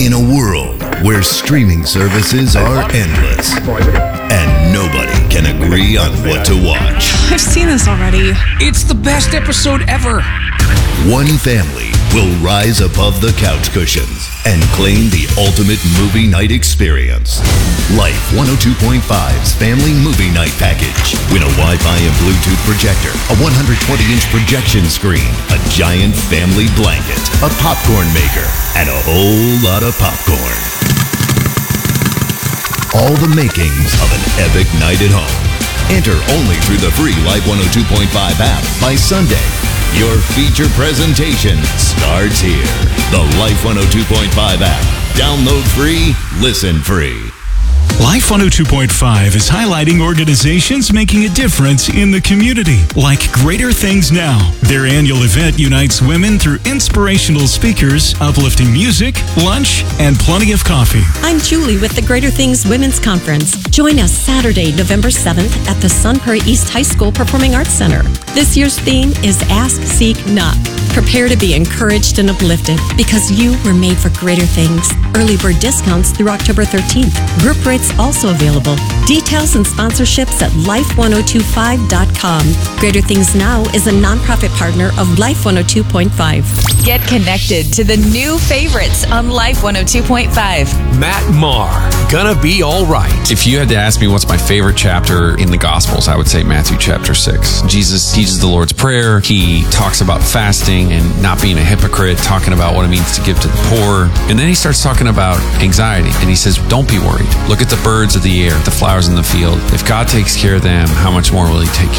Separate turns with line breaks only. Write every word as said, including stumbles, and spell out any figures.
In a world where streaming services are endless and nobody can agree on what to watch,
I've seen this already.
It's the best episode ever.
one family will rise above the couch cushions and claim the ultimate movie night experience. Life one oh two point five's Family Movie Night Package. Win a Wi-Fi and Bluetooth projector, a one hundred twenty inch projection screen, a giant family blanket, a popcorn maker, and a whole lot of popcorn. All the makings of an epic night at home. Enter only through the free Life one oh two point five app by Sunday. Your feature presentation starts here. The Life one oh two point five app. Download free, listen free.
Life one oh two point five is highlighting organizations making a difference in the community, like Greater Things Now. Their annual event unites women through inspirational speakers, uplifting music, lunch, and plenty of coffee.
I'm Julie with the Greater Things Women's Conference. Join us Saturday, November seventh at the Sun Prairie East High School Performing Arts Center. This year's theme is Ask, Seek, Knock. Prepare to be encouraged and uplifted because you were made for greater things. Early bird discounts through October thirteenth. Group rates also available. Details and sponsorships at life one oh two five dot com. Greater Things Now is a nonprofit partner of Life one oh two point five.
Get connected to the new favorites on Life one oh two point five.
Matt Maher, Gonna Be All Right.
If you had to ask me what's my favorite chapter in the Gospels, I would say Matthew chapter six. Jesus teaches the Lord's Prayer. He talks about fasting and not being a hypocrite, talking about what it means to give to the poor. And then he starts talking about anxiety. And he says, don't be worried. Look at the birds of the air, the flowers in the field. If God takes care of them, how much more will he take care